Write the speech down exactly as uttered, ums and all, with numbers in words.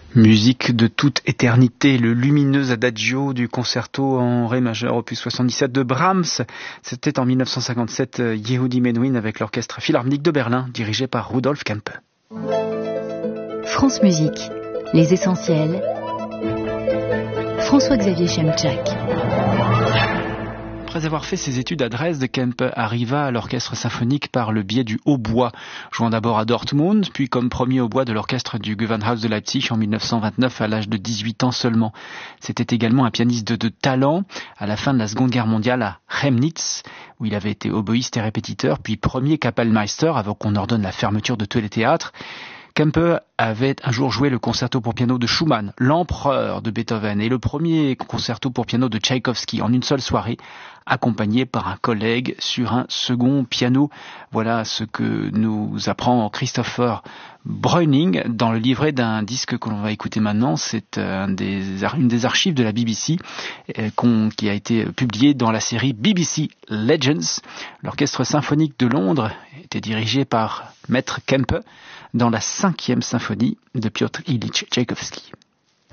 Musique de toute éternité, le lumineux adagio du concerto en ré majeur opus soixante-dix-sept de Brahms. C'était en mille neuf cent cinquante-sept Yehudi Menuhin avec l'orchestre philharmonique de Berlin dirigé par Rudolf Kempe. France Musique, les essentiels. François-Xavier Chemchak. Après avoir fait ses études à Dresde, Kempe arriva à l'orchestre symphonique par le biais du hautbois, jouant d'abord à Dortmund, puis comme premier hautbois de l'orchestre du Gewandhaus de Leipzig en mille neuf cent vingt-neuf à l'âge de dix-huit ans seulement. C'était également un pianiste de, de talent à la fin de la Seconde Guerre mondiale à Chemnitz, où il avait été oboïste et répétiteur, puis premier Kapellmeister avant qu'on ordonne la fermeture de tous les théâtres. Kempe avait un jour joué le concerto pour piano de Schumann, l'empereur de Beethoven, et le premier concerto pour piano de Tchaïkovski en une seule soirée, accompagné par un collègue sur un second piano. Voilà ce que nous apprend Christopher Breuning dans le livret d'un disque que l'on va écouter maintenant. C'est un des, une des archives de la B B C euh, qui a été publiée dans la série B B C Legends. L'orchestre symphonique de Londres était dirigé par Maître Kempe dans la cinquième symphonie de Piotr Ilyich Tchaïkovski.